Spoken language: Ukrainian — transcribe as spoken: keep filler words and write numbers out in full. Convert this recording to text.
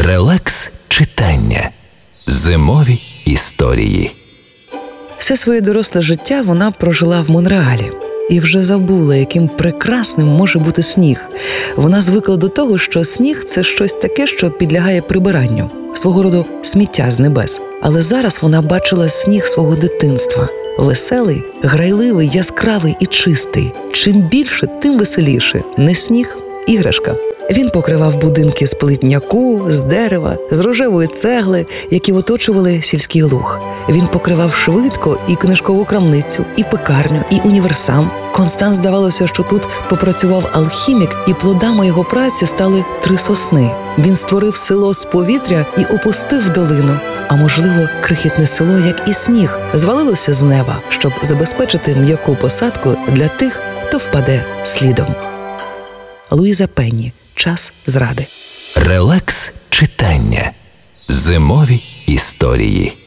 Релакс читання. Зимові історії. Все своє доросле життя вона прожила в Монреалі. І вже забула, яким прекрасним може бути сніг. Вона звикла до того, що сніг – це щось таке, що підлягає прибиранню. Свого роду сміття з небес. Але зараз вона бачила сніг свого дитинства. Веселий, грайливий, яскравий і чистий. Чим більше, тим веселіше. Не сніг – іграшка. Він покривав будинки з плитняку, з дерева, з рожевої цегли, які оточували сільський луг. Він покривав швидко і книжкову крамницю, і пекарню, і універсам. Констанс здавалося, що тут попрацював алхімік, і плодами його праці стали три сосни. Він створив село з повітря і опустив долину. А можливо, крихітне село, як і сніг, звалилося з неба, щоб забезпечити м'яку посадку для тих, хто впаде слідом. Луїза Пенні. Час зради. Релакс читання. Зимові історії.